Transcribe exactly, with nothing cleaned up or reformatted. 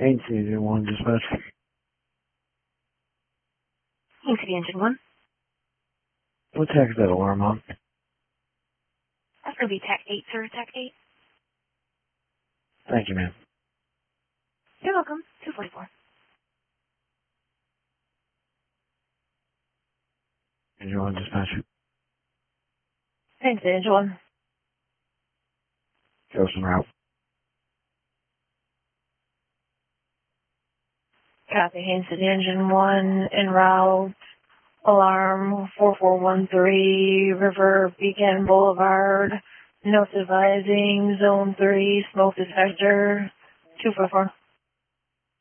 Agency Engine one, dispatch. Agency Engine one. What tech is that alarm on? That's going to be Tech eight, sir. Tech eight. Thank you, ma'am. You're welcome. two forty-four. Engine one, dispatch. Thanks, Engine one. Ghost en route. Copy, Agency Engine one, en route. Alarm four four one three, River Beacon Boulevard. Notes advising, Zone three, smoke detector, two four four.